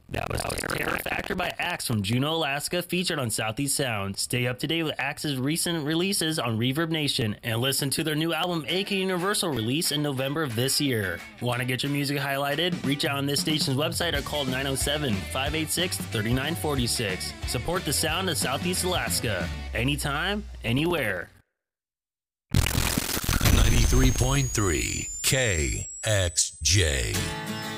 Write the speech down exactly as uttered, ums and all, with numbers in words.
That was Terror Factor by Axe from Juneau, Alaska, featured on Southeast Sound. Stay up to date with Axe's recent releases on Reverb Nation and listen to their new album, A K Universal, released in November of this year. Want to get your music highlighted? Reach out on this station's website or call nine oh seven, five eight six, three nine four six. Support the sound of Southeast Alaska. Anytime, anywhere. ninety-three point three K X J.